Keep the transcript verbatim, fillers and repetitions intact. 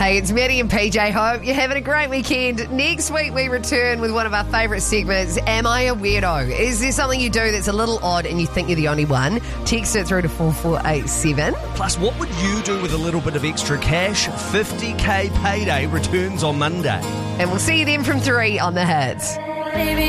Hey, it's Maddie and P J. Hope you're having a great weekend. Next week we return with one of our favourite segments, Am I a Weirdo? Is there something you do that's a little odd and you think you're the only one? Text it through to four four eight seven. Plus, what would you do with a little bit of extra cash? fifty K payday returns on Monday. And we'll see you then from three on The Hits. Baby.